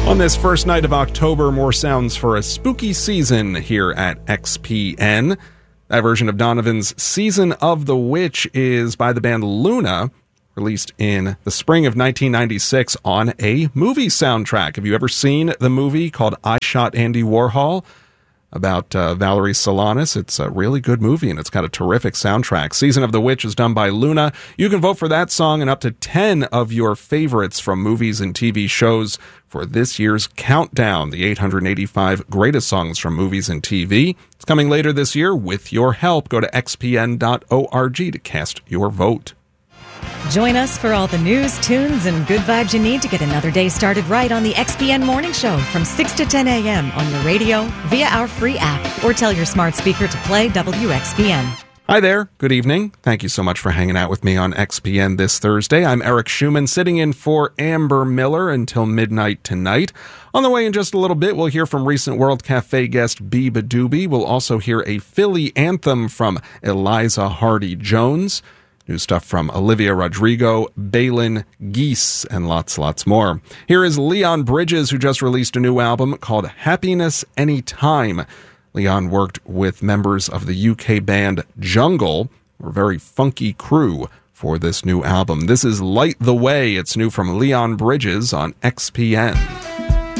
On this first night of October, more sounds for a spooky season here at XPN. That version of Donovan's Season of the Witch is by the band Luna, released in the spring of 1996 on a movie soundtrack. Have you ever seen the movie called I Shot Andy Warhol? About Valerie Solanas. It's a really good movie, and it's got a terrific soundtrack. Season of the Witch is done by Luna. You can vote for that song and up to 10 of your favorites from movies and TV shows for this year's Countdown, the 885 greatest songs from movies and TV. It's coming later this year. With your help, go to xpn.org to cast your vote. Join us for all the news, tunes, and good vibes you need to get another day started right on the XPN Morning Show from 6 to 10 a.m. on your radio, via our free app, or tell your smart speaker to play WXPN. Hi there. Good evening. Thank you so much for hanging out with me on XPN this Thursday. I'm Eric Schumann, sitting in for Amber Miller until midnight tonight. On the way in just a little bit, we'll hear from recent World Cafe guest Biba Doobie. We'll also hear a Philly anthem from Eliza Hardy-Jones. New stuff from Olivia Rodrigo, Balin Geese, and lots more. Here is Leon Bridges, who just released a new album called Happiness Anytime. Leon worked with members of the UK band Jungle, a very funky crew, for this new album. This is Light the Way. It's new from Leon Bridges on XPN.